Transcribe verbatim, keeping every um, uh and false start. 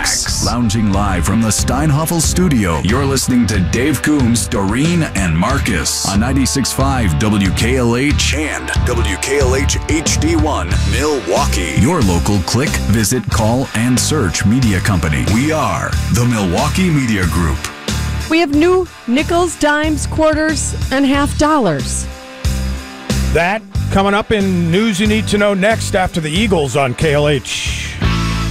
Relax. Lounging live from the Steinhoffel studio, you're listening to Dave Coombs, Doreen, and Marcus on ninety-six point five W K L H and W K L H H D one, Milwaukee. Your local click, visit, call, and search media company. We are the Milwaukee Media Group. We have new nickels, dimes, quarters, and half dollars. That coming up in news you need to know next after the Eagles on K L H.